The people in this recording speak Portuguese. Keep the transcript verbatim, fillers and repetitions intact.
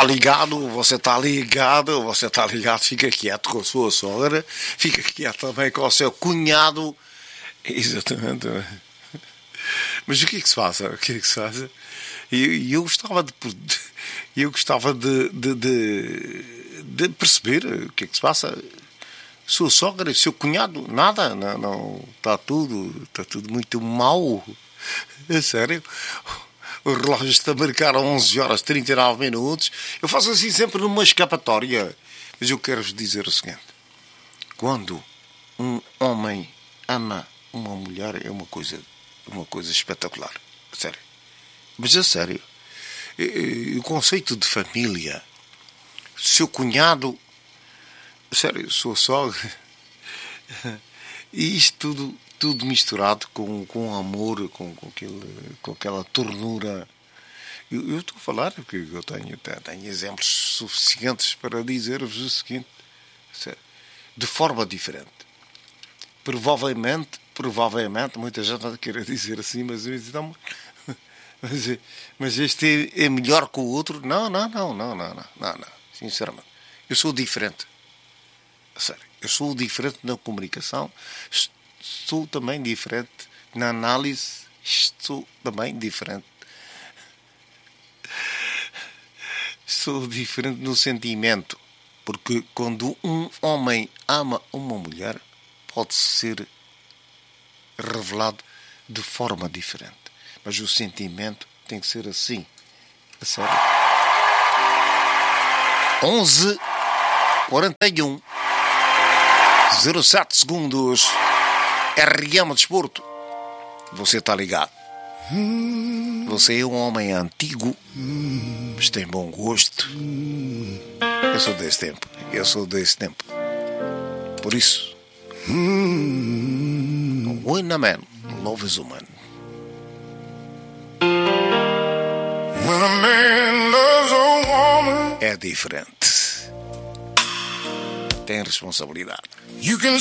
está ligado, você está ligado, você está ligado, fica quieto com a sua sogra, fica quieto também com o seu cunhado. Exatamente. Mas o que é que se passa? O que é que se passa? E eu, eu gostava de eu gostava de, de, de, de perceber o que é que se passa. Sua sogra, seu cunhado, nada, não, não, está tudo, está tudo muito mal. É sério. O relógio está a marcar a onze horas e trinta e nove minutos. Eu faço assim sempre numa escapatória. Mas eu quero-vos dizer o seguinte: quando um homem ama uma mulher, é uma coisa, uma coisa espetacular. Sério. Mas é sério. O conceito de família, seu cunhado, sério, sua sogra, e isto tudo, tudo misturado com, com amor, com, com, aquele, com aquela ternura. Eu, eu estou a falar porque eu tenho, tenho exemplos suficientes para dizer-vos o seguinte: sério, de forma diferente. Provavelmente, provavelmente, muita gente vai querer dizer assim, mas então, mas, mas este é, é melhor que o outro. Não, não, não, não, não, não, não, não. Sinceramente, eu sou diferente. Sério, eu sou diferente na comunicação, sou também diferente na análise, sou também diferente. Sou diferente no sentimento, porque quando um homem ama uma mulher, pode ser revelado de forma diferente. Mas o sentimento tem que ser assim. A sério. onze, quarenta e um, zero sete segundos. R M Desporto. Você está ligado. Você é um homem antigo, mas tem bom gosto. Eu sou desse tempo. Eu sou desse tempo. Por isso, when a man loves a woman. When a man loves a woman, é diferente. Tem responsabilidade. You can